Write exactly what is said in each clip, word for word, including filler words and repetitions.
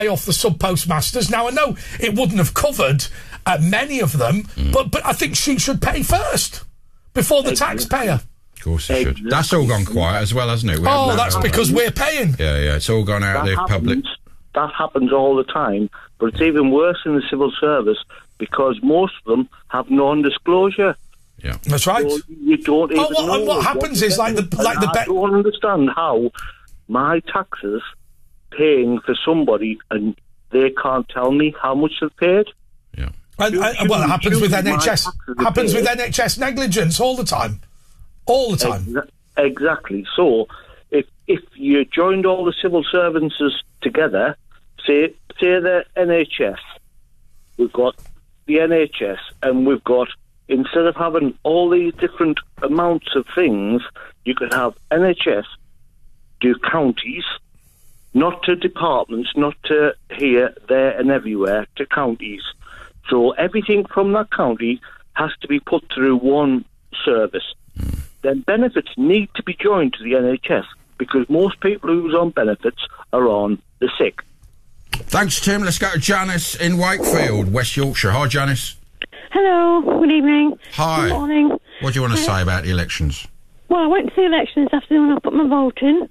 off the sub-postmasters. Now, I know it wouldn't have covered uh, many of them, mm. but but I think she should pay first, before the exactly. taxpayer. Of course it should. That's all gone quiet as well, hasn't it? We oh, that's because we're paying. Yeah, yeah, it's all gone out that the happens, public. That happens all the time, but it's even worse in the civil service because most of them have non-disclosure. Yeah, that's right. So you don't even oh, what, know. And what happens is, like the like the. I don't understand how my taxes paying for somebody and they can't tell me how much they've paid. Yeah. And, and, well, it happens with N H S. Happens with N H S negligence all the time. All the time. Exa- exactly. So, if if you joined all the civil servants together, say say the N H S, we've got the N H S, and we've got, instead of having all these different amounts of things, you could have N H S do counties, not to departments, not to here, there and everywhere, to counties. So everything from that county has to be put through one service. Mm. Then benefits need to be joined to the N H S because most people who's on benefits are on the sick. Thanks, Tim. Let's go to Janice in Wakefield, West Yorkshire. Hi, Janice. Hello. Good evening. Hi. Good morning. What do you want to uh, say about the elections? Well, I went to the election this afternoon. I put my vote in.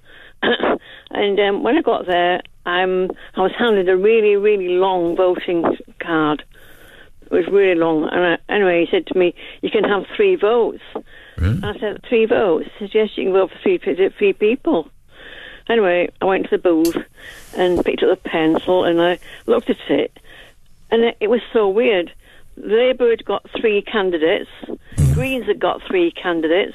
And um, when I got there, um, I was handed a really, really long voting card. It was really long. And I, anyway, he said to me, you can have three votes. Really? I said, three votes? He said, yes, you can vote for three, three people. Anyway, I went to the booth and picked up the pencil and I looked at it. And it, it was so weird. Labour had got three candidates. Greens had got three candidates.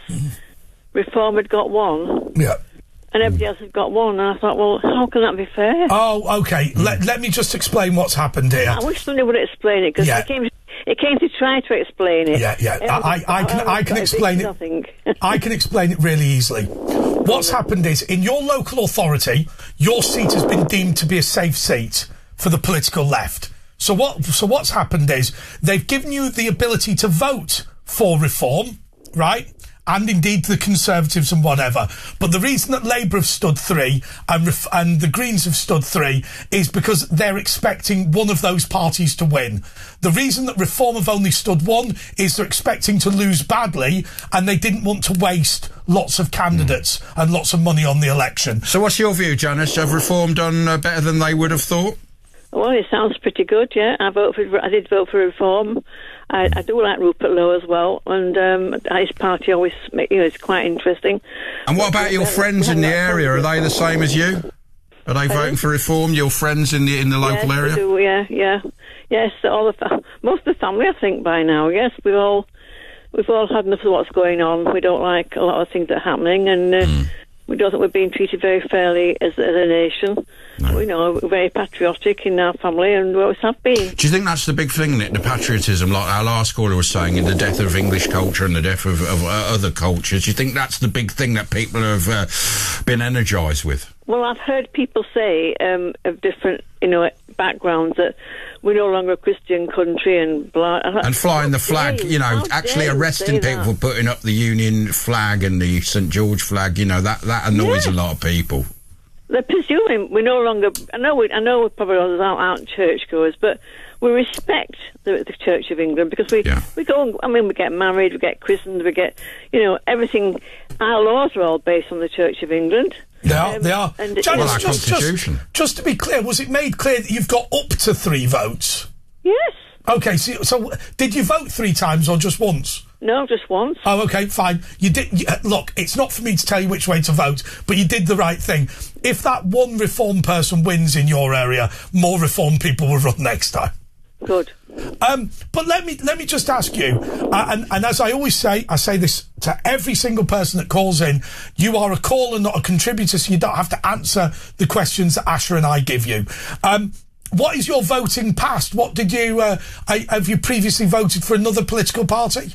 Reform had got one. Yeah. And everybody else had got one, and I thought, well, how can that be fair? Oh, OK. Mm. Let, let me just explain what's happened here. I wish somebody would explain it, because yeah. it, came, it came to try to explain it. Yeah, yeah. I, I, I can, I can explain it. I can explain it really easily. What's happened is, in your local authority, your seat has been deemed to be a safe seat for the political left. So what? So what's happened is, they've given you the ability to vote for reform, right? And indeed the Conservatives and whatever. But the reason that Labour have stood three and ref- and the Greens have stood three is because they're expecting one of those parties to win. The reason that Reform have only stood one is they're expecting to lose badly and they didn't want to waste lots of candidates mm. and lots of money on the election. So what's your view, Janice? Have Reform done uh, better than they would have thought? Well, it sounds pretty good, yeah. I vote for. I did vote for Reform. I, I do like Rupert Lowe as well, and um, his party always, you know, it's quite interesting. And what about your friends in the area? Are they the same as you? Are they voting for Reform? Your friends in the in the local yes, area? Do, yeah, yeah, yes. All the fa- most of the family, I think, by now. Yes, we've all we've all had enough of what's going on. We don't like a lot of things that are happening, and uh, mm. we don't think we're being treated very fairly as, as a nation. No. You know, we're very patriotic in our family, and we always have been. Do you think that's the big thing, Nick, the patriotism, like our last caller was saying, in the death of English culture and the death of, of uh, other cultures? Do you think that's the big thing that people have uh, been energised with? Well, I've heard people say um, of different, you know, backgrounds that we're no longer a Christian country and blah. And flying the flag, you know, actually arresting people for putting up the Union flag and the St George flag, you know, that, that annoys yeah. a lot of people. They're presuming we're no longer. I know. We, I know. We probably all aren't churchgoers, but we respect the, the Church of England because we yeah. we go. I mean, we get married, we get christened, we get, you know, everything. Our laws are all based on the Church of England. They are. Um, they are. And, Janice, you know, our just, constitution. Just, just to be clear, was it made clear that you've got up to three votes? Yes. Okay. So, so did you vote three times or just once? No, just once. Oh, okay, fine. You did. You, uh, look, it's not for me to tell you which way to vote, but you did the right thing. If that one Reform person wins in your area, more Reform people will run next time. Good. Um, but let me let me just ask you, uh, and, and as I always say, I say this to every single person that calls in, you are a caller, not a contributor, so you don't have to answer the questions that Asher and I give you. Um, what is your voting past? What did you, uh, I, have you previously voted for another political party?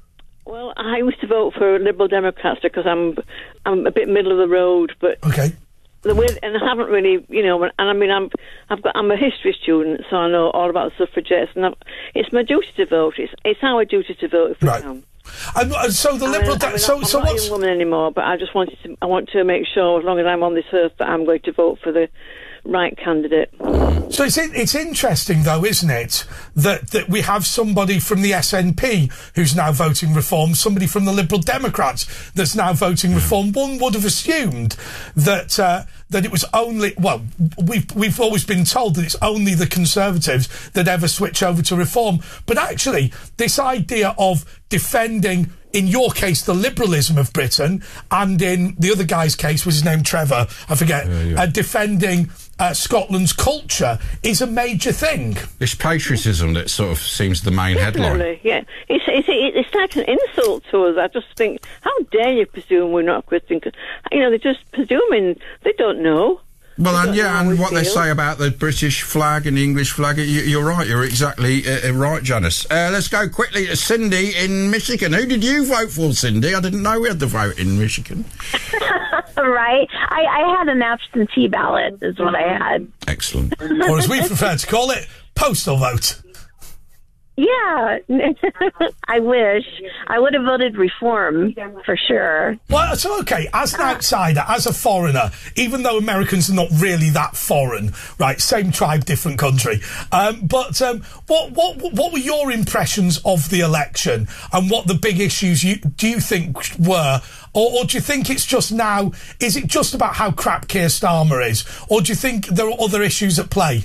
Well, I used to vote for Liberal Democrats because I'm I'm a bit middle of the road, but okay. The way, and I haven't really, you know, and I mean, I'm I've got I'm a history student, so I know all about the suffragettes, and I've, it's my duty to vote. It's it's our duty to vote if we right. can. And, and so the I Liberal, mean, I mean, so I'm so not what's a young woman anymore, but I just wanted to I want to make sure, as long as I'm on this earth, that I'm going to vote for the right candidate. So it's in, it's interesting, though, isn't it, that that we have somebody from the S N P who's now voting Reform, somebody from the Liberal Democrats that's now voting Reform. One would have assumed that uh, that it was only, well, we've we've always been told that it's only the Conservatives that ever switch over to Reform, but actually this idea of defending, in your case, the liberalism of Britain, and in the other guy's case, was his name Trevor, I forget, uh, yeah. uh, defending uh, Scotland's culture is a major thing. It's patriotism that sort of seems the main Definitely, headline. Yeah, it's, it's, it's like an insult to us. I just think, how dare you presume we're not Christian? You know, they're just presuming. They don't know. Well, and yeah, and what feel. they say about the British flag and the English flag, you, you're right, you're exactly uh, right, Janice. Uh, let's go quickly to Cindy in Michigan. Who did you vote for, Cindy? I didn't know we had the vote in Michigan. Right. I, I had an absentee ballot, is what I had. Excellent. Or as we prefer to call it, postal vote. Yeah, I wish. I would have voted Reform, for sure. Well, so, okay, as an outsider, as a foreigner, even though Americans are not really that foreign, right, same tribe, different country, um, but um, what, what, what were your impressions of the election, and what the big issues you, do you think were? Or, or do you think it's just now, is it just about how crap Keir Starmer is, or do you think there are other issues at play?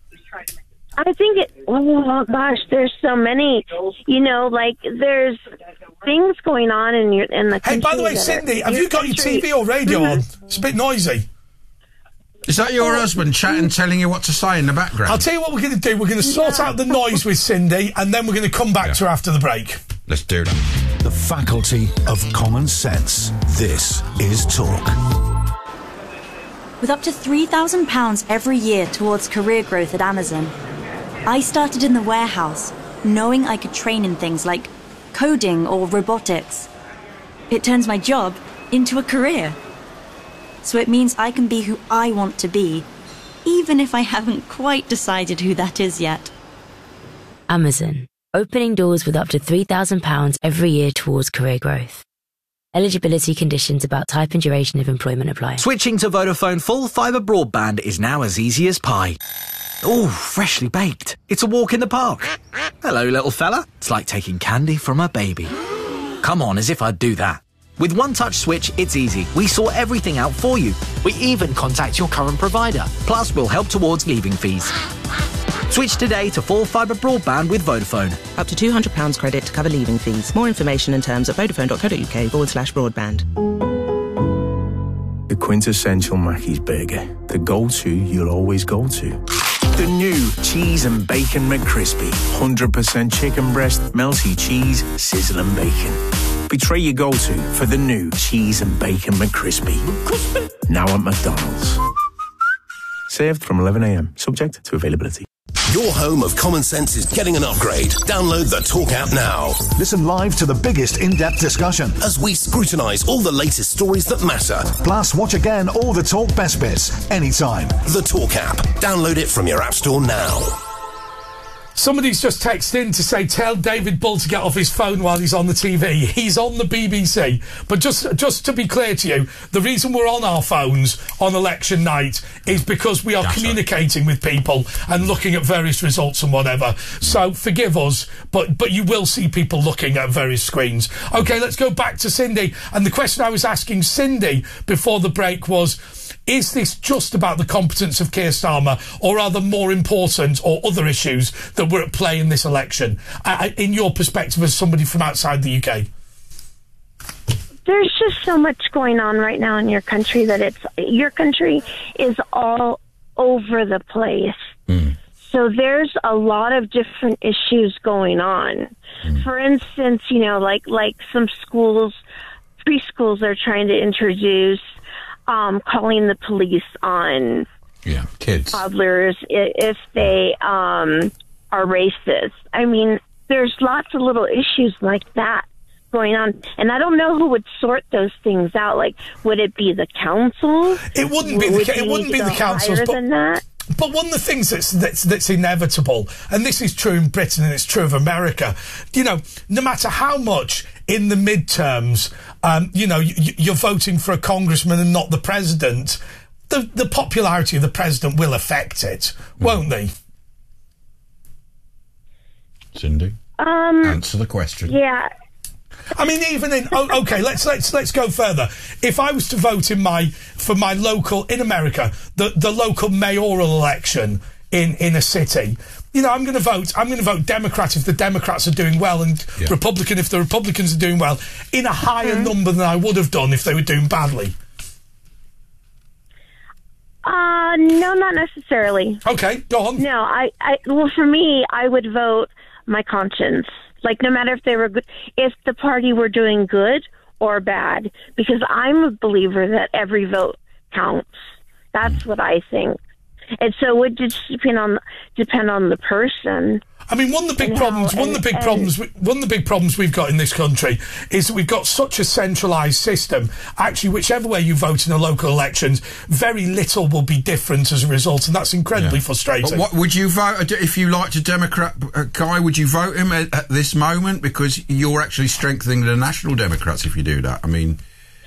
I think it, oh gosh, there's so many, you know, like there's things going on in your, in the country. Hey, by the way, Cindy, have you got country. your T V or radio mm-hmm. on? It's a bit noisy. Is that your oh. husband chatting, telling you what to say in the background? I'll tell you what we're going to do. We're going to sort yeah. out the noise with Cindy, and then we're going to come back yeah. to her after the break. Let's do that. The faculty of common sense. This is Talk. With up to three thousand pounds every year towards career growth at Amazon, I started in the warehouse, knowing I could train in things like coding or robotics. It turns my job into a career. So it means I can be who I want to be, even if I haven't quite decided who that is yet. Amazon, opening doors with up to three thousand pounds every year towards career growth. Eligibility conditions about type and duration of employment apply. Switching to Vodafone full fibre broadband is now as easy as pie. Oh, freshly baked. It's a walk in the park. Hello, little fella. It's like taking candy from a baby. Come on, as if I'd do that. With One Touch Switch, it's easy. We sort everything out for you. We even contact your current provider. Plus, we'll help towards leaving fees. Switch today to full fibre broadband with Vodafone. Up to two hundred pounds credit to cover leaving fees. More information and terms at vodafone.co.uk forward slash broadband. The quintessential Mackey's burger. The go-to you'll always go to. The new Cheese and Bacon McCrispy. one hundred percent chicken breast, melty cheese, sizzling bacon. Betray your go-to for the new Cheese and Bacon McCrispy. McCrispy. Now at McDonald's. Served from eleven a m, subject to availability. Your home of common sense is getting an upgrade. Download the Talk app now. Listen live to the biggest in-depth discussion as we scrutinise all the latest stories that matter. Plus, watch again all the Talk best bits, anytime. The Talk app. Download it from your app store now. Somebody's just texted in to say, tell David Bull to get off his phone while he's on the T V. He's on the B B C. But just just to be clear to you, the reason we're on our phones on election night is because we are That's communicating right. with people and looking at various results and whatever. So forgive us, but, but you will see people looking at various screens. OK, let's go back to Cindy. And the question I was asking Cindy before the break was, is this just about the competence of Keir Starmer, or are there more important or other issues that were at play in this election, uh, in your perspective as somebody from outside the U K? There's just so much going on right now in your country that it's your country is all over the place. Mm. So there's a lot of different issues going on. Mm. For instance, you know, like like some schools, preschools are trying to introduce Um, calling the police on yeah, kids, toddlers if they um, are racist. I mean, there's lots of little issues like that going on, and I don't know who would sort those things out. Like, would it be the councils? It wouldn't be. Would the, it wouldn't be the councils, but, than that? But one of the things that's, that's that's inevitable, and this is true in Britain and it's true of America, you know, no matter how much in the midterms, um, you know, you, you're voting for a congressman and not the president, the, the popularity of the president will affect it, mm. won't they? Cindy? Um, Answer the question. Yeah. I mean, even in oh, okay, let's let's let's go further. If I was to vote in my for my local in America, the the local mayoral election in in a city, you know, I'm going to vote. I'm going to vote Democrat if the Democrats are doing well, and yeah. Republican if the Republicans are doing well, in a higher mm-hmm. number than I would have done if they were doing badly. Uh, no, not necessarily. Okay, go on. No, I, I well, for me, I would vote my conscience. Like, no matter if they were good, if the party were doing good or bad, because I'm a believer that every vote counts. That's what I think. And so it would just depend on depend on the person. I mean, one of the big problems, how, one and, of the big problems, one of the big problems we've got in this country is that we've got such a centralised system. Actually, whichever way you vote in the local elections, very little will be different as a result, and that's incredibly yeah. frustrating. But what would you vote if you liked a Democrat uh, guy? Would you vote him at, at this moment because you're actually strengthening the National Democrats if you do that? I mean,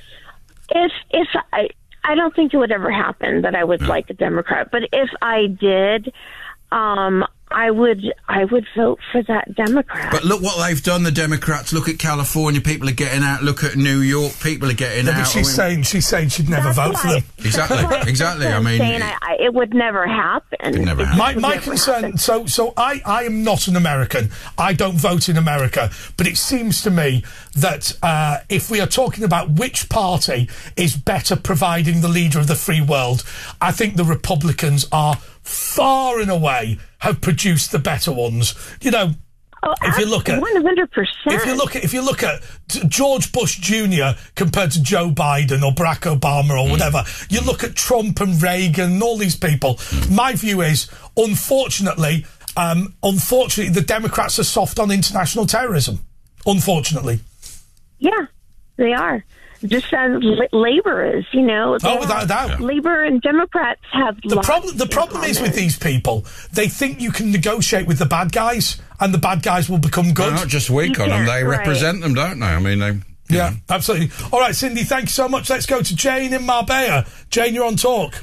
if if I. I don't think it would ever happen that I would no. like a Democrat, but if I did, um, I would I would vote for that Democrat. But look what they've done, the Democrats. Look at California, people are getting out. Look at New York, people are getting no, out. But she's I mean, saying she's saying she'd never vote why, for them. Exactly, exactly. I mean, saying I, I, it would never happen. It never happen. My, my concern. Happen. So so I I am not an American. I don't vote in America. But it seems to me that uh, if we are talking about which party is better providing the leader of the free world, I think the Republicans are far and away have produced the better ones. You know, oh, if you look at one hundred percent. If you look at if you look at George Bush Junior compared to Joe Biden or Barack Obama or mm. whatever, you look at Trump and Reagan and all these people. Mm. My view is, unfortunately, um, unfortunately, the Democrats are soft on international terrorism. Unfortunately. Yeah, they are. Just as Labour is, you know. Oh, without a doubt. Labour and Democrats have the problem. The problem is with these people, they think you can negotiate with the bad guys, and the bad guys will become good. They're not just weak on them; they right. represent them, don't they? I mean, they. Yeah, know. absolutely. All right, Cindy, thank you so much. Let's go to Jane in Marbella. Jane, you're on talk.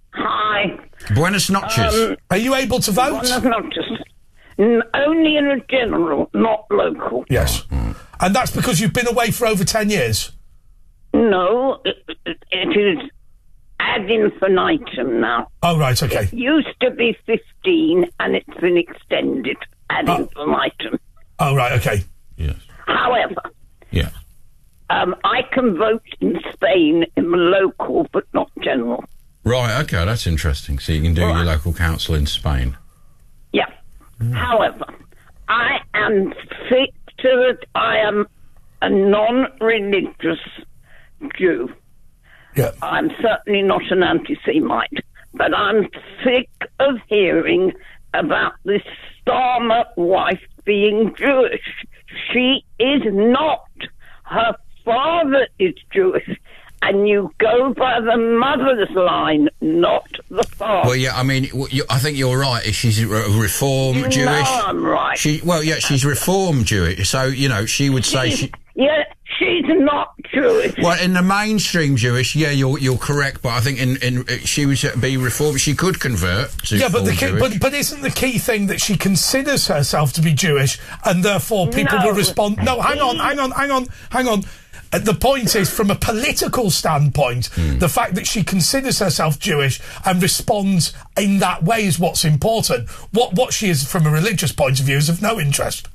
Hi. Buenas noches. Um, Are you able to vote? Buenas noches. N- only in a general, not local. Yes, mm. and that's because you've been away for over ten years. No, it, it, it is ad infinitum now. Oh, right, okay. It used to be fifteen, and it's been extended ad oh. infinitum. Oh, right, okay. Yes. However, yeah, um, I can vote in Spain in the local, but not general. Right, okay, that's interesting. So you can do right. your local council in Spain. Yeah. Mm. However, I am sick to it. I am a non-religious Jew. Yeah. I'm certainly not an anti-Semite, but I'm sick of hearing about this Starmer wife being Jewish. She is not. Her father is Jewish, and you go by the mother's line, not the father. Well, yeah, I mean, you, I think you're right. She's a Reform no, Jewish. I'm right. She, well, yeah, she's Reform Jewish, so, you know, she would say... She's, she. Yeah, she's not Jewish. Well, in the mainstream Jewish, yeah, you're you're correct, but I think in, in she would be Reform. She could convert to yeah, but the key, Jewish. but but isn't the key thing that she considers herself to be Jewish, and therefore people no. will respond? No, hang on, hang on, hang on, hang on. Uh, the point is, from a political standpoint, mm. the fact that she considers herself Jewish and responds in that way is what's important. What what she is from a religious point of view is of no interest.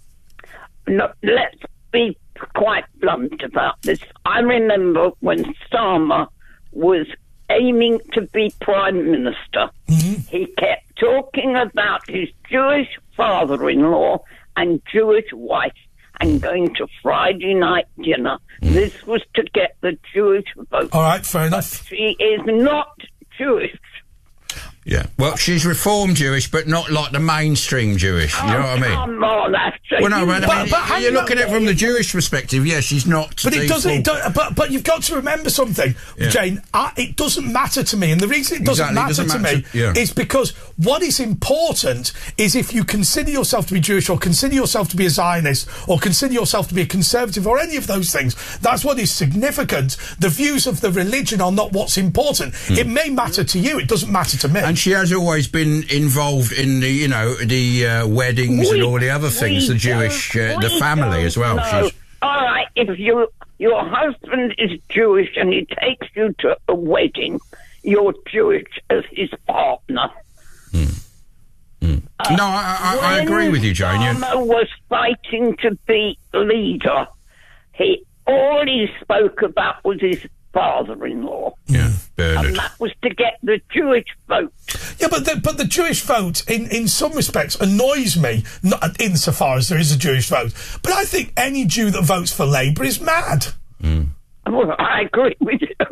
No, let's be quite blunt about this. I remember when Starmer was aiming to be Prime Minister, mm-hmm. he kept talking about his Jewish father-in-law and Jewish wife and going to Friday night dinner. Mm. This was to get the Jewish vote. All right, fair enough. But she is not Jewish. Yeah, well, she's Reform Jewish, but not like the mainstream Jewish. You oh, know what I mean? Come on, that's Well, no, but, I mean, but, but you're looking at it from the Jewish perspective. Yeah, she's not. But it doesn't. It don't, but but you've got to remember something, yeah. Jane. I, it doesn't matter to me, and the reason it doesn't, exactly, matter, it doesn't matter to me yeah. is because what is important is if you consider yourself to be Jewish, or consider yourself to be a Zionist, or consider yourself to be a conservative, or any of those things. That's what is significant. The views of the religion are not what's important. Mm. It may matter to you. It doesn't matter to me. And she has always been involved in the, you know, the uh, weddings we, and all the other things. The Jewish, uh, the family as well. She's... All right, if you your husband is Jewish and he takes you to a wedding, you're Jewish as his partner. Mm. Mm. Uh, no, I, I, I agree with you, Jane. Obama was fighting to be leader. He all he spoke about was his father-in-law. Yeah, Bernard. And that was to get the Jewish vote. Yeah, but the, but the Jewish vote, in, in some respects, annoys me, not insofar as there is a Jewish vote. But I think any Jew that votes for Labour is mad. Mm. Well, I agree with you.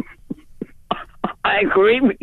I agree with you.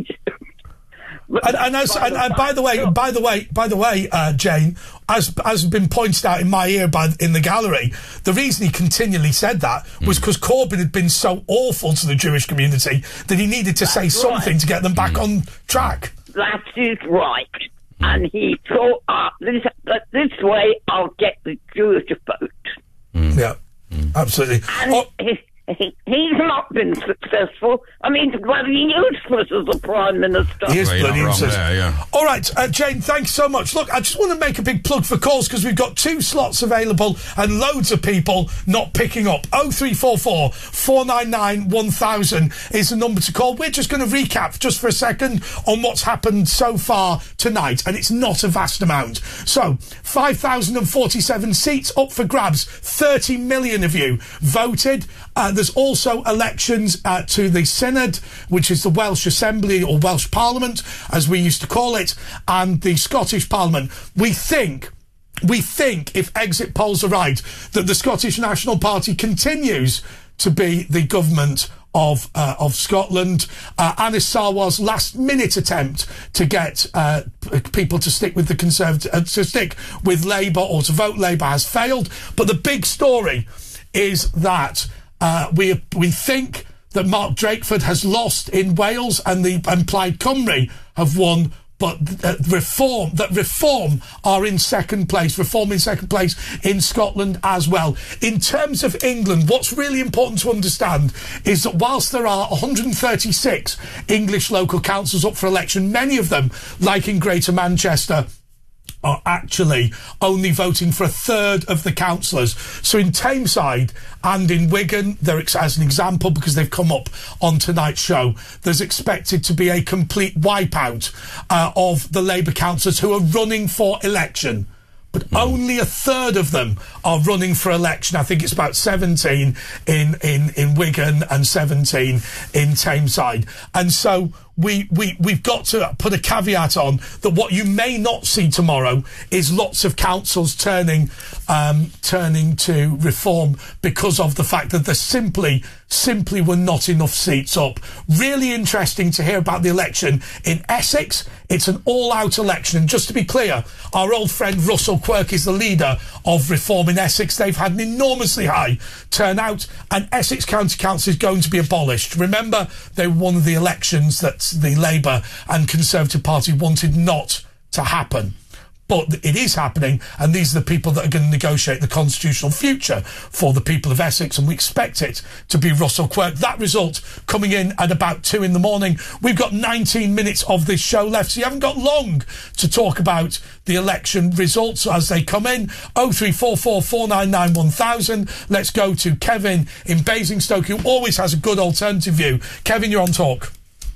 And, and, as, and, and by the way, by the way, by the way, uh, Jane, as as has been pointed out in my ear by in the gallery, the reason he continually said that was because mm. Corbyn had been so awful to the Jewish community that he needed to That's say something right. to get them back mm. on track. That is right. And he thought, uh, this, this way I'll get the Jewish vote. Mm. Yeah, mm. absolutely. And oh. he, he, he's not been successful. I mean, he's bloody useless as a Prime Minister. He is well, bloody useless. There, yeah. All right, uh, Jane, thanks so much. Look, I just want to make a big plug for calls because we've got two slots available and loads of people not picking up. oh three four four, four nine nine, one thousand is the number to call. We're just going to recap just for a second on what's happened so far tonight, and it's not a vast amount. So, five thousand forty-seven seats up for grabs. thirty million of you voted. Uh, there's also elections uh, to the Synod, which is the Welsh Assembly or Welsh Parliament, as we used to call it, and the Scottish Parliament. We think, we think, if exit polls are right, that the Scottish National Party continues to be the government of uh, of Scotland. Uh, Anis Sarwar's last-minute attempt to get uh, people to stick with the Conservative, uh, to stick with Labour or to vote Labour has failed. But the big story is that uh, we we think that Mark Drakeford has lost in Wales and the and Plaid Cymru have won. But uh, Reform, that Reform are in second place, Reform in second place in Scotland as well. In terms of England, what's really important to understand is that whilst there are one hundred thirty-six English local councils up for election, many of them, like in Greater Manchester, are actually only voting for a third of the councillors. So in Tameside and in Wigan, there, as an example, because they've come up on tonight's show, there's expected to be a complete wipeout uh, of the Labour councillors who are running for election. But mm. only a third of them are running for election. I think it's about seventeen in, in, in Wigan and seventeen in Tameside. And so we, we, we've got to put a caveat on that what you may not see tomorrow is lots of councils turning, um, turning to Reform because of the fact that there simply, simply were not enough seats up. Really interesting to hear about the election in Essex. It's an all-out election. And just to be clear, our old friend Russell Quirk is the leader of Reform in Essex. They've had an enormously high turnout, and Essex County Council is going to be abolished. Remember, they were one of the elections that the Labour and Conservative Party wanted not to happen. But it is happening, and these are the people that are going to negotiate the constitutional future for the people of Essex, and we expect it to be Russell Quirk. That result coming in at about two in the morning. We've got nineteen minutes of this show left, so you haven't got long to talk about the election results as they come in. oh three four four, four nine nine, one thousand. Let's go to Kevin in Basingstoke, who always has a good alternative view. Kevin, you're on talk.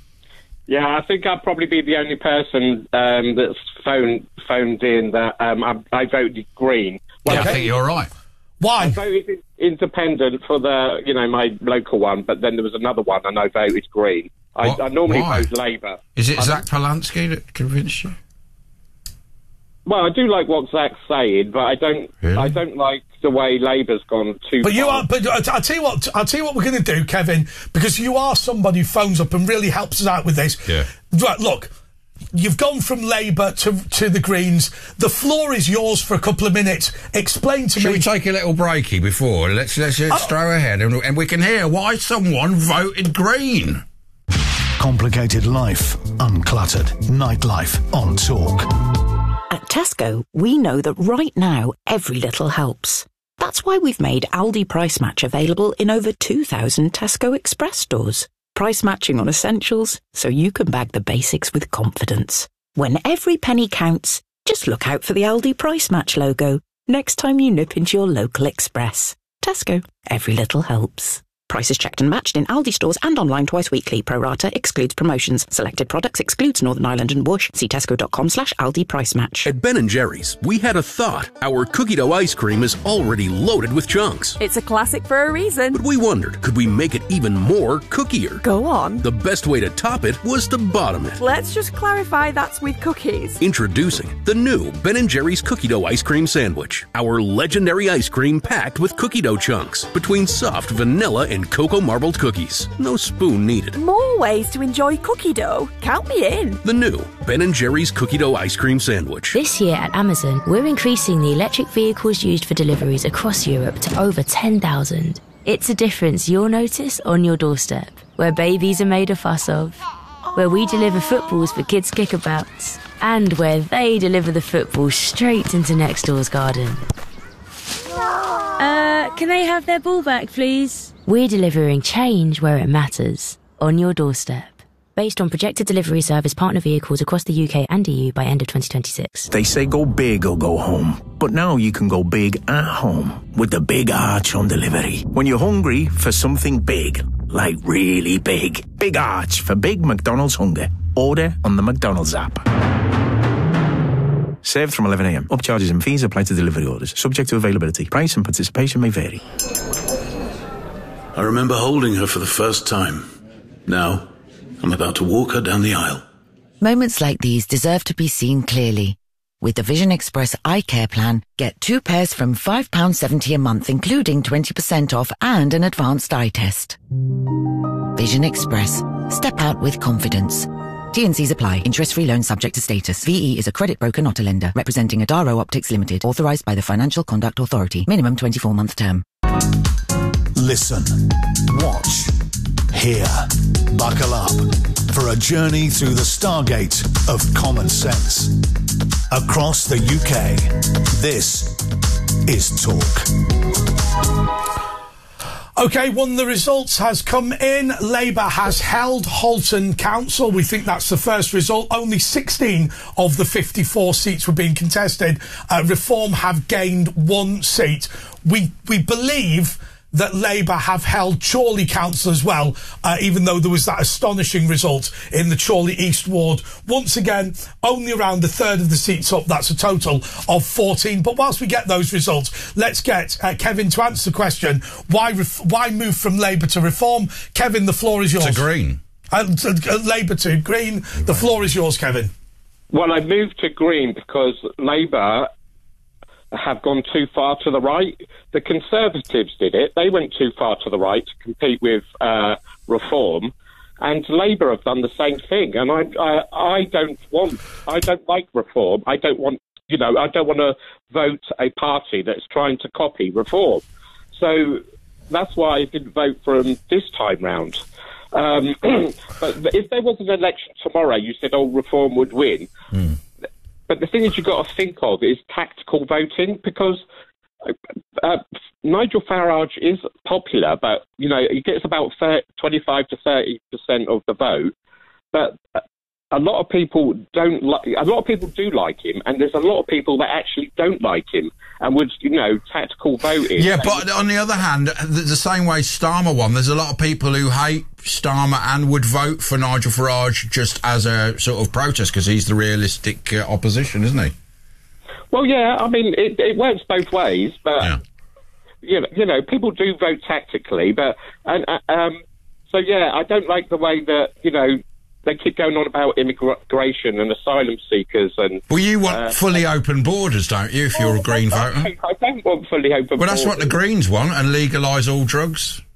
Yeah, I think I'd probably be the only person um, that's phoned phoned in that um, I, I voted Green. Well, yeah, I think you're right. Why? I voted independent for the, you know, my local one, but then there was another one and I voted Green. I, I normally Why? vote Labour. Is it I Zach Polanski that convinced you? Well, I do like what Zach's saying, but I don't. Really? I don't like the way Labour's gone too. But you far. are. But I'll tell you what. I'll tell you what we're going to do, Kevin, because you are somebody who phones up and really helps us out with this. Yeah. Right. Look, you've gone from Labour to to the Greens. The floor is yours for a couple of minutes. Explain to Shall me. Shall we take a little breaky before? Let's let's, let's Oh. throw ahead, and, and we can hear why someone voted Green. Complicated life, uncluttered nightlife on Talk. At Tesco, we know that right now, every little helps. That's why we've made Aldi Price Match available in over two thousand Tesco Express stores. Price matching on essentials, so you can bag the basics with confidence. When every penny counts, just look out for the Aldi Price Match logo next time you nip into your local Express. Tesco, every little helps. Prices checked and matched in Aldi stores and online twice weekly. Pro rata excludes promotions. Selected products excludes Northern Ireland and Bush. See tesco.com slash Aldi Price Match. At Ben and Jerry's, we had a thought. Our cookie dough ice cream is already loaded with chunks. It's a classic for a reason. But we wondered, could we make it even more cookier? Go on. The best way to top it was to bottom it. Let's just clarify that's with cookies. Introducing the new Ben and Jerry's cookie dough ice cream sandwich. Our legendary ice cream packed with cookie dough chunks between soft vanilla and cocoa marbled cookies. No spoon needed. More ways to enjoy cookie dough. Count me in. The new Ben and Jerry's cookie dough ice cream sandwich. This year at Amazon, we're increasing the electric vehicles used for deliveries across Europe to over ten thousand. It's a difference you'll notice on your doorstep, where babies are made a fuss of, where we deliver footballs for kids' kickabouts, and where they deliver the football straight into next door's garden. Uh, can they have their ball back, please? We're delivering change where it matters, on your doorstep. Based on projected delivery service partner vehicles across the U K and E U by end of twenty twenty-six. They say go big or go home. But now you can go big at home with the Big Arch on delivery. When you're hungry for something big, like really big, Big Arch for big McDonald's hunger. Order on the McDonald's app. Served from eleven a m. Upcharges and fees apply to delivery orders. Subject to availability. Price and participation may vary. I remember holding her for the first time. Now, I'm about to walk her down the aisle. Moments like these deserve to be seen clearly. With the Vision Express Eye Care Plan, get two pairs from five pounds seventy a month, including twenty percent off and an advanced eye test. Vision Express. Step out with confidence. T and Cs apply. Interest-free loan subject to status. V E is a credit broker, not a lender. Representing Adaro Optics Limited. Authorised by the Financial Conduct Authority. Minimum twenty-four month term. Listen, watch, hear, buckle up for a journey through the stargate of common sense. Across the U K, this is Talk. OK, one of the results has come in. Labour has held Halton Council. We think that's the first result. Only sixteen of the fifty-four seats were being contested. Uh, Reform have gained one seat. We, we believe that Labour have held Chorley Council as well, uh, even though there was that astonishing result in the Chorley East Ward. Once again, only around a third of the seats up. That's a total of fourteen. But whilst we get those results, let's get uh, Kevin to answer the question, why ref- why move from Labour to Reform? Kevin, the floor is yours. To Green. Uh, to, uh, Labour to Green. The floor is yours, Kevin. Well, I moved to Green because Labour have gone too far to the right. The Conservatives did it. They went too far to the right to compete with uh, Reform, and Labour have done the same thing. And I, I, I don't want, I don't like Reform. I don't want, you know, I don't want to vote a party that's trying to copy Reform. So that's why I didn't vote for them this time round. Um, but if there was an election tomorrow, you said, oh, Reform would win. Mm. But the thing is you've got to think of is tactical voting, because uh, Nigel Farage is popular, but, you know, he gets about thirty, twenty-five to thirty percent of the vote. But a lot of people don't like, a lot of people do like him, and there's a lot of people that actually don't like him and would, you know, tactical voting. Yeah, but on the other hand, the, the same way Starmer won, there's a lot of people who hate Starmer and would vote for Nigel Farage just as a sort of protest because he's the realistic uh, opposition, isn't he? Well, yeah, I mean, it, it works both ways, but, yeah. you know, you know, people do vote tactically, but, and, uh, um, so yeah, I don't like the way that, you know, they keep going on about immigration and asylum seekers and... Well, you want uh, fully open borders, don't you, if you're a Green voter? I, I don't want fully open Well, borders. that's what the Greens want, and legalise all drugs.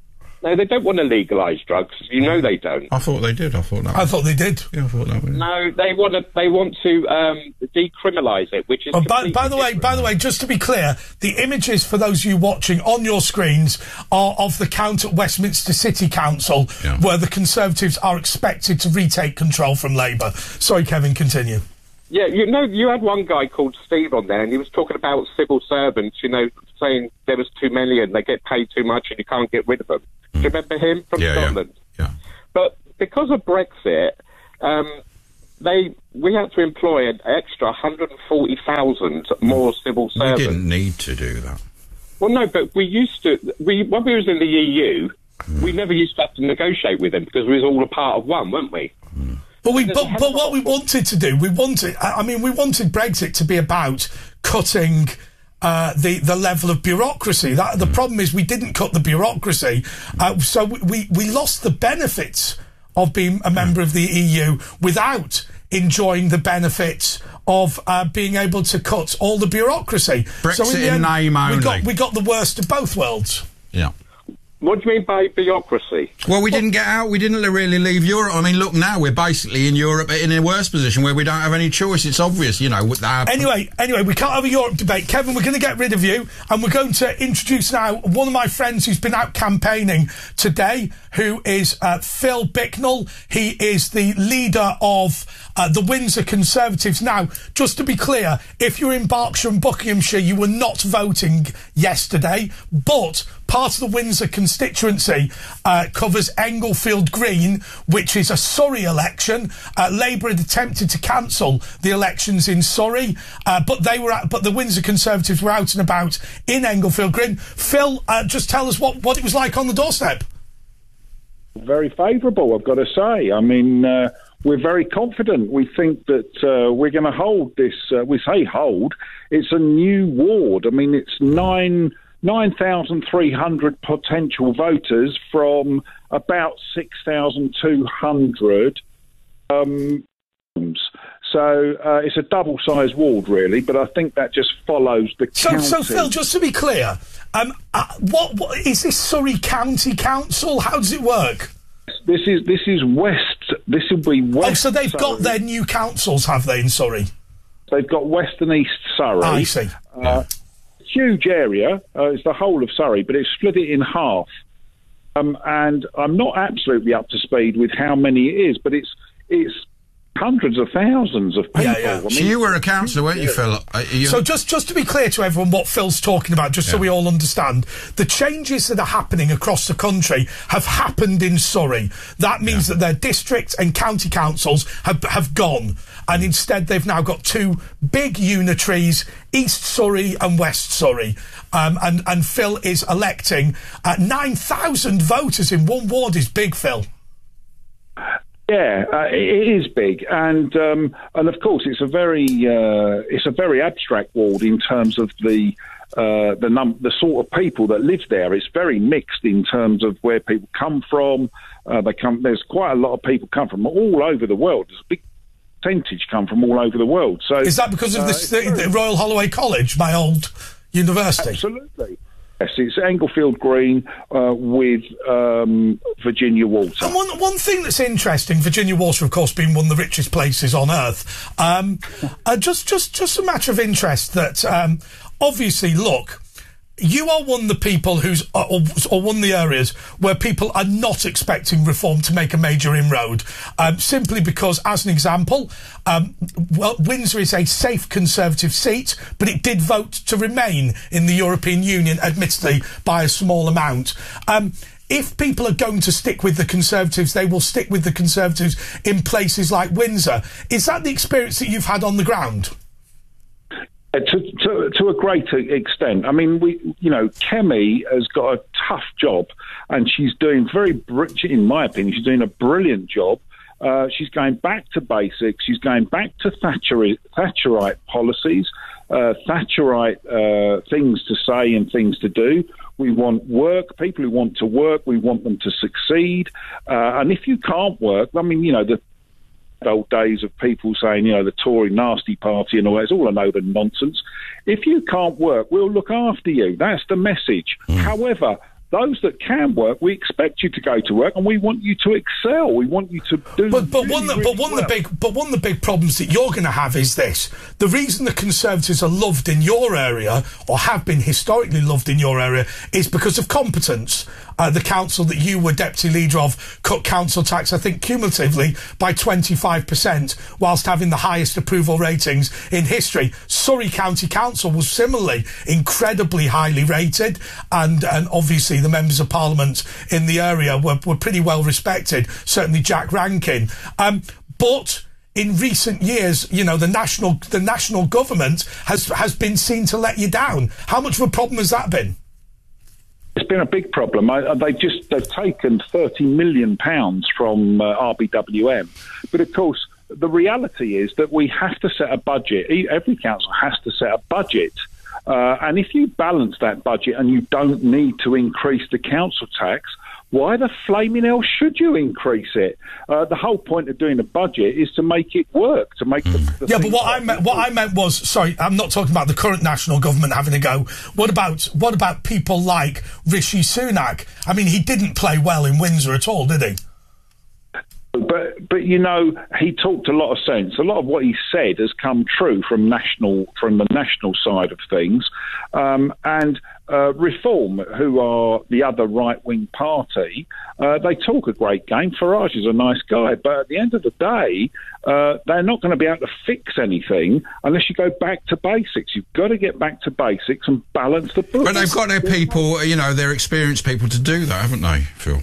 No, they don't want to legalise drugs. You know they don't. I thought they did. I thought that. I thought they did. Yeah, I thought that. Was... No, they want to. They want to um, decriminalise it, which is. Oh, by, by the way, by the way, just to be clear, the images for those of you watching on your screens are of the count at Westminster City Council, yeah. where the Conservatives are expected to retake control from Labour. Sorry, Kevin, continue. Yeah, you know, you had one guy called Steve on there, and he was talking about civil servants. You know, saying there was too many and they get paid too much, and you can't get rid of them. Do you remember him from yeah, Scotland? Yeah. yeah. But because of Brexit, um, they we had to employ an extra one hundred forty thousand more civil servants. We didn't need to do that. Well, no, but we used to. We when we was in the E U, mm. we never used to have to negotiate with them because we was all a part of one, weren't we? Mm. But we, but, but what we wanted to do, we wanted. I mean, we wanted Brexit to be about cutting. Uh, the the level of bureaucracy. That the problem is we didn't cut the bureaucracy, uh, so we we lost the benefits of being a member of the E U without enjoying the benefits of uh, being able to cut all the bureaucracy. Brexit so in, the in end, name only. We got, we got the worst of both worlds. Yeah. What do you mean by bureaucracy? Well, we didn't get out. We didn't really leave Europe. I mean, look, now we're basically in Europe in a worse position where we don't have any choice. It's obvious, you know. With our anyway, anyway, we can't have a Europe debate. Kevin, we're going to get rid of you, and we're going to introduce now one of my friends who's been out campaigning today, who is uh, Phil Bicknell. He is the leader of uh, the Windsor Conservatives. Now, just to be clear, if you're in Berkshire and Buckinghamshire, you were not voting yesterday, but part of the Windsor constituency uh, covers Englefield Green, which is a Surrey election. Uh, Labour had attempted to cancel the elections in Surrey, uh, but they were, at, but the Windsor Conservatives were out and about in Englefield Green. Phil, uh, just tell us what, what it was like on the doorstep. Very favourable, I've got to say. I mean, uh, we're very confident. We think that uh, we're going to hold this. Uh, we say hold. It's a new ward. I mean, it's nine. nine thousand three hundred potential voters from about six thousand two hundred. Um, so uh, it's a double-sized ward, really, but I think that just follows the so, county. So, Phil, just to be clear, um, uh, what, what is this Surrey County Council? How does it work? This is this is West. This will be West. Oh, so they've Surrey. got their new councils, have they, in Surrey? They've got West and East Surrey. I see. Uh, huge area. Uh, it's the whole of Surrey, but it's split it in half. Um, and I'm not absolutely up to speed with how many it is, but it's it's hundreds of thousands of people. Yeah, yeah. I mean, so you were a councillor, weren't you, Phil? Uh, you... So just, just to be clear to everyone what Phil's talking about, just yeah. so we all understand, the changes that are happening across the country have happened in Surrey. That means yeah. that their district and county councils have, have gone. And instead they've now got two big unitaries, East Surrey and West Surrey. Um, and, and Phil is electing uh, nine thousand voters in one ward is big, Phil. Yeah, uh, it is big, and um, and of course it's a very uh, it's a very abstract ward in terms of the uh, the num- the sort of people that live there. It's very mixed in terms of where people come from. Uh, they come. There's quite a lot of people come from all over the world. There's a big percentage come from all over the world. So is that because of uh, this, the, the Royal Holloway College, my old university? Absolutely. Yes, it's Englefield Green uh, with um, Virginia Water. And one one thing that's interesting, Virginia Water, of course, being one of the richest places on earth. Um, uh, just, just, just a matter of interest that, um, obviously, look, you are one of the people who's, uh, or, or one of the areas where people are not expecting reform to make a major inroad, um, simply because, as an example, um, well, Windsor is a safe Conservative seat, but it did vote to remain in the European Union, admittedly, by a small amount. Um, if people are going to stick with the Conservatives, they will stick with the Conservatives in places like Windsor. Is that the experience that you've had on the ground? To, to, to a great extent. I mean, we, you know, Kemi has got a tough job, and she's doing very, in my opinion, she's doing a brilliant job. Uh, she's going back to basics. She's going back to Thatcherite, Thatcherite policies, uh, Thatcherite uh, things to say and things to do. We want work, people who want to work. We want them to succeed. Uh, and if you can't work, I mean, you know, the old days of people saying, you know, the Tory nasty party and all that, it's all a load of nonsense. If you can't work, we'll look after you. That's the message. Mm. However, those that can work, we expect you to go to work, and we want you to excel. We want you to do. But but really, one that, really but one well. of the big but one of the big problems that you're going to have is this: the reason the Conservatives are loved in your area, or have been historically loved in your area, is because of competence. Uh, the council that you were deputy leader of cut council tax, I think, cumulatively by twenty-five percent, whilst having the highest approval ratings in history. Surrey County Council was similarly incredibly highly rated, and, and obviously the members of Parliament in the area were, were pretty well respected, certainly Jack Rankin. Um, but in recent years, you know, the national the national government has has been seen to let you down. How much of a problem has that been? It's been a big problem. I, they just they've taken thirty million pounds from uh, R B W M, but of course the reality is that we have to set a budget. Every council has to set a budget, uh, and if you balance that budget and you don't need to increase the council tax, why the flaming hell should you increase it? Uh, the whole point of doing a budget is to make it work, to make the, the Yeah, but what I meant, what I meant was, sorry, I'm not talking about the current national government having a go. What about, what about people like Rishi Sunak? I mean, he didn't play well in Windsor at all, did he? But, but you know, he talked a lot of sense. A lot of what he said has come true from national, from the national side of things. Um, and uh, Reform, who are the other right-wing party, uh, they talk a great game. Farage is a nice guy, but at the end of the day, uh, they're not going to be able to fix anything unless you go back to basics. You've got to get back to basics and balance the books. But they've got their people, you know, their experienced people to do that, haven't they, Phil?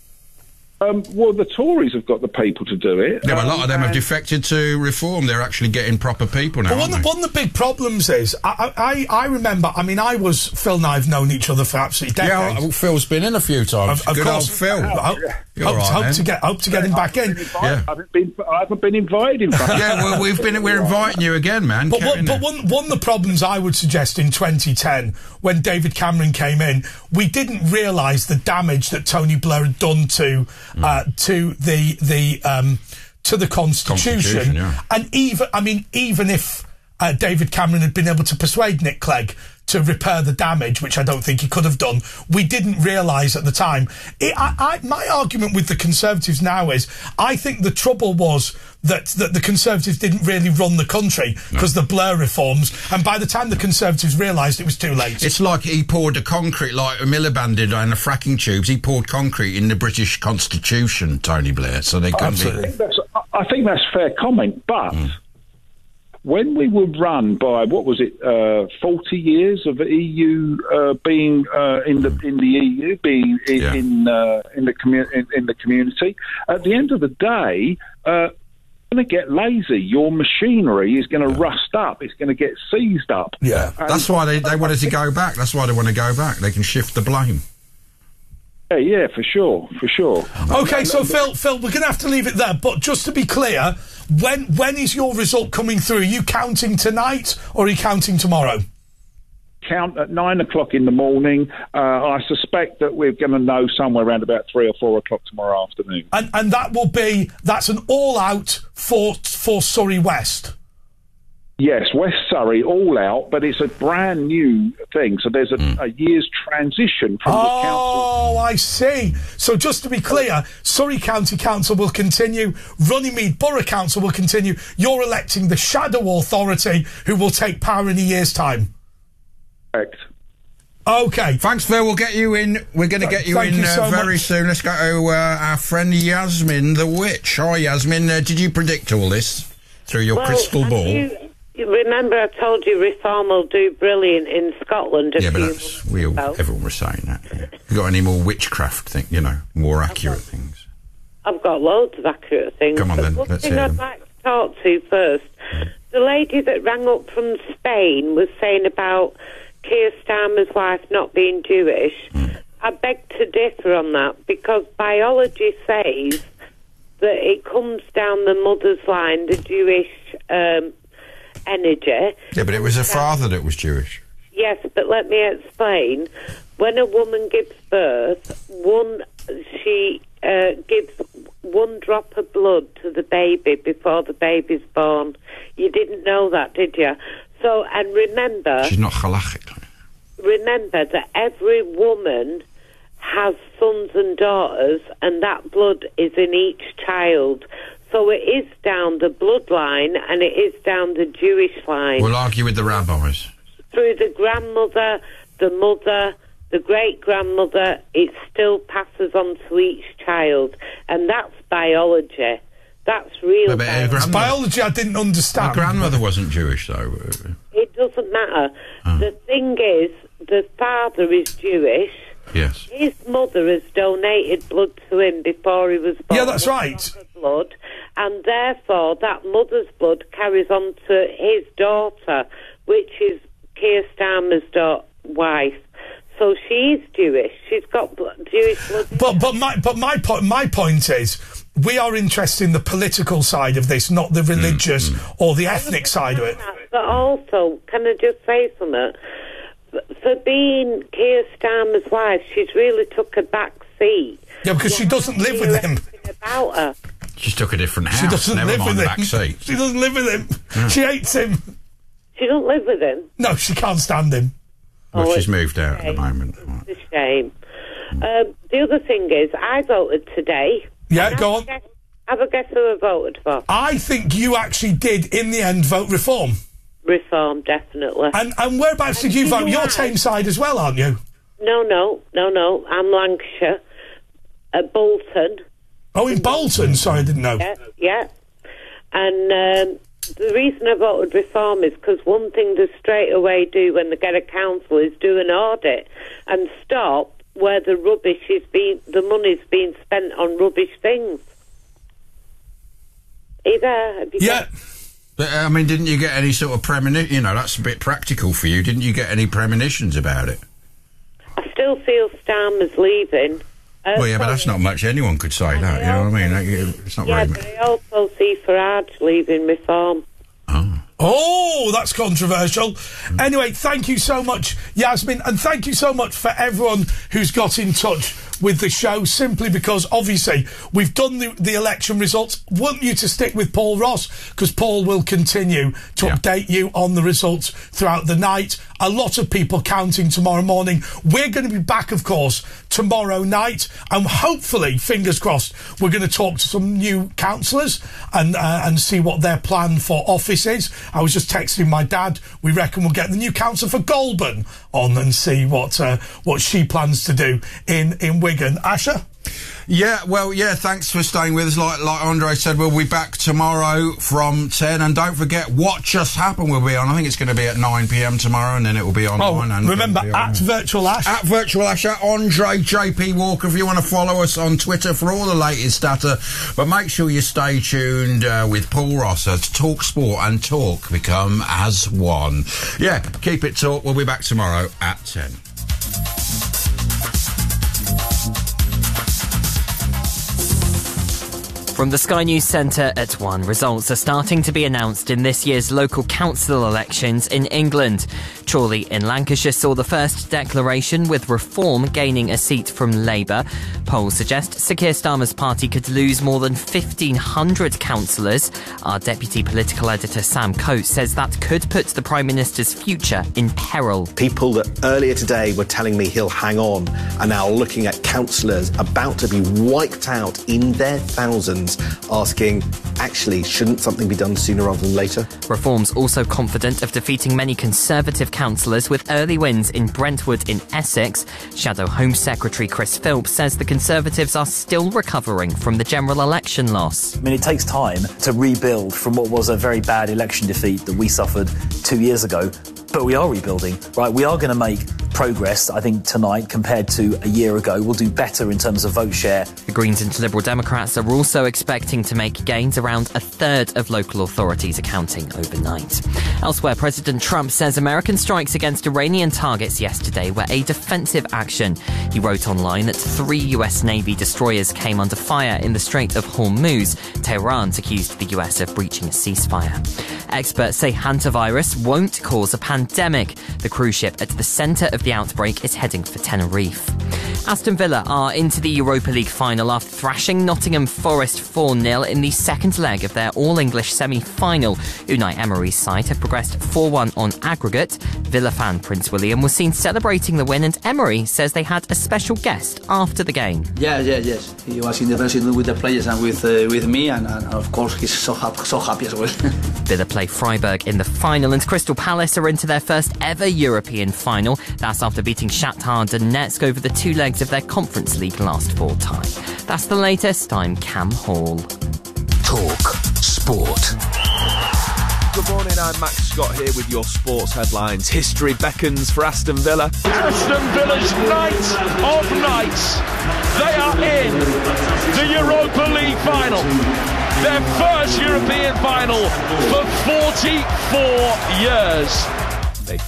Um, well, the Tories have got the people to do it. Yeah, but a lot um, of them have and- defected to Reform. They're actually getting proper people now, But one, aren't of, they? one of the big problems is, I, I, I remember, I mean, I was, Phil and I have known each other for absolutely decades. Yeah, well, Phil's been in a few times. Of, of Good course, old Phil. Hope, You're hope, all right, hope then. to get, hope to get him back in. Yeah. I haven't been, I haven't been invited. In fact. Yeah, well, we've been, we're inviting you again, man. But, Get what, in but there. one, one of the problems I would suggest in twenty ten, when David Cameron came in, we didn't realise the damage that Tony Blair had done to Mm. uh, to the the um, to the Constitution. Constitution, yeah. And even, I mean, even if uh, David Cameron had been able to persuade Nick Clegg to repair the damage, which I don't think he could have done, we didn't realise at the time. It, I, I, my argument with the Conservatives now is, I think the trouble was that, that the Conservatives didn't really run the country because the Blair reforms, and by the time the Conservatives realised, it was too late. It's like he poured the concrete, like Miliband did on the fracking tubes. He poured concrete in the British Constitution, Tony Blair, so they couldn't Absolutely. be... I think that's, I think that's a fair comment, but when we were run by, what was it, uh, forty years of the E U uh, being uh, in the in the E U, being in Yeah. in, uh, in the commu- in, in the community, at the end of the day, uh, going to get lazy. Your machinery is going to rust up. It's going to get seized up. Yeah, And- that's why they, they wanted to go back. That's why they want to go back. They can shift the blame. Yeah, yeah, for sure, for sure. Okay, so Phil, Phil, we're going to have to leave it there. But just to be clear, when when is your result coming through? Are you counting tonight or are you counting tomorrow? Count at nine o'clock in the morning. Uh, I suspect that we're going to know somewhere around about three or four o'clock tomorrow afternoon. And and that will be that's an all out for for Surrey West. Yes, West Surrey, all out, but it's a brand new thing. So there's a, a year's transition from the council. Oh, I see. So just to be clear, Surrey County Council will continue, Runnymede Borough Council will continue. You're electing the shadow authority who will take power in a year's time. Correct. Okay. Thanks, Phil. We'll get you in. We're going to get you Thank in you uh, so very much. soon. Let's go to uh, our friend Yasmin the Witch. Hi, Yasmin. Uh, did you predict all this through your Well, crystal have ball? You, you remember I told you Reform will do brilliant in Scotland a Yeah, but few that's, months we all, ago. everyone was saying that. Yeah. You got any more witchcraft thing? You know, more accurate things. I've got loads of accurate things. Come on but then, one let's thing hear I'd them. like to talk to first, the lady that rang up from Spain was saying about Keir Starmer's wife not being Jewish. I beg to differ on that because biology says that it comes down the mother's line, the Jewish um, energy. Yeah, but it was her father that was Jewish. Yes, but let me explain. When a woman gives birth, one she uh, gives one drop of blood to the baby before the baby's born. You didn't know that, did you? So, and remember... She's not halachic. Remember that every woman has sons and daughters, and that blood is in each child. So it is down the bloodline, and it is down the Jewish line. We'll argue with the rabbis. Through the grandmother, the mother, the great-grandmother, it still passes on to each child, and that's biology. That's real But, uh, biology. grandmother- Biology I didn't understand. My grandmother wasn't Jewish, though. It doesn't matter. The thing is, the father is Jewish. Yes. His mother has donated blood to him before he was born. Yeah, that's right. Blood, and therefore that mother's blood carries on to his daughter, which is Keir Starmer's da- wife. So she's Jewish. She's got bl- Jewish blood. But but my but my point my point is, we are interested in the political side of this, not the religious or the ethnic side of it. But also, can I just say something? For being Keir Starmer's wife, she's really took a back seat. Yeah, because she doesn't live with him. About her. She took a different house. She doesn't Never live mind with the him. back seat. She doesn't live with him. She hates him. She don't live with him. No, she can't stand him. Well, Oh, she's it's moved out okay. at the moment. It's a shame. Um, the other thing is, I voted today. Yeah, And go have on. a guess- Have a guess who I voted for. I think you actually did, in the end, vote reform. Reform, definitely. And and whereabouts did you vote? You're Tameside as well, aren't you? No, no, no, no. I'm Lancashire. At Bolton. Oh, in Bolton? Sorry, I didn't know. Yeah, yeah. And um, the reason I voted Reform is because one thing they straight away do when they get a council is do an audit and stop where the rubbish is being, the money's being spent on rubbish things. Are you there? Have you Yeah. got- But, uh, I mean, didn't you get any sort of premonition? You know, that's a bit practical for you. Didn't you get any premonitions about it? I still feel Starmer's leaving. Uh, well, yeah, but sorry. that's not much. Anyone could say that. You know what I mean? That- It's not Yeah, very but much. I also see Farage leaving Reform. Oh, that's controversial. Anyway, thank you so much, Yasmin, and thank you so much for everyone who's got in touch with the show, simply because, obviously, we've done the, the election results. Want you to stick with Paul Ross, because Paul will continue to Yeah. update you on the results throughout the night. A lot of people counting tomorrow morning. We're going to be back, of course, tomorrow night, and hopefully, fingers crossed, we're going to talk to some new councillors and uh, and see what their plan for office is. I was just texting my dad. We reckon we'll get the new councillor for Goulburn on and see what uh, what she plans to do in in Wigan. Asher? Yeah, well, yeah, thanks for staying with us. Like like Andre said, we'll be back tomorrow from ten. And don't forget, What Just Happened will be on. I think it's going to be at nine p m tomorrow, and then it will be online. Oh, and remember, it'll be at on- Virtual Ash. At Virtual Ash, at Andre J P Walker, if you want to follow us on Twitter for all the latest data. But make sure you stay tuned uh, with Paul Ross as Talk Sport and Talk become as one. Yeah, keep it talk. We'll be back tomorrow at ten. From the Sky News Centre at one, results are starting to be announced in this year's local council elections in England. Chorley in Lancashire saw the first declaration, with Reform gaining a seat from Labour. Polls suggest Sir Keir Starmer's party could lose more than fifteen hundred councillors. Our deputy political editor Sam Coates says that could put the Prime Minister's future in peril. People that earlier today were telling me he'll hang on are now looking at councillors about to be wiped out in their thousands, asking, actually, shouldn't something be done sooner rather than later? Reform's also confident of defeating many Conservative councillors with early wins in Brentwood in Essex. Shadow Home Secretary Chris Philps says the Conservatives are still recovering from the general election loss. I mean, it takes time to rebuild from what was a very bad election defeat that we suffered two years ago. But we are rebuilding, right? We are going to make progress, I think, tonight compared to a year ago. We'll do better in terms of vote share. The Greens and Liberal Democrats are also expecting to make gains. Around a third of local authorities are counting overnight. Elsewhere, President Trump says American strikes against Iranian targets yesterday were a defensive action. He wrote online that three U S Navy destroyers came under fire in the Strait of Hormuz. Tehran's accused the U S of breaching a ceasefire. Experts say hantavirus won't cause a pandemic. The cruise ship at the centre of the outbreak is heading for Tenerife. Aston Villa are into the Europa League final after thrashing Nottingham Forest four nil in the second leg of their All-English semi-final. Unai Emery's side have progressed four one on aggregate. Villa fan Prince William was seen celebrating the win, and Emery says they had a special guest after the game. Yeah, yeah, yes. He was in the dressing room with the players and with uh, with me, and, and of course he's so, ha- so happy as well. Villa play Freiburg in the final, and Crystal Palace are into their first ever European final. That's after beating Shakhtar Donetsk over the two legs of their Conference League last fall tie. That's the latest. I'm Cam Hall. Talk Sport. Good morning, I'm Max Scott here with your sports headlines. History beckons for Aston Villa. Aston Villa's night of nights. They are in the Europa League final. Their first European final for forty-four years.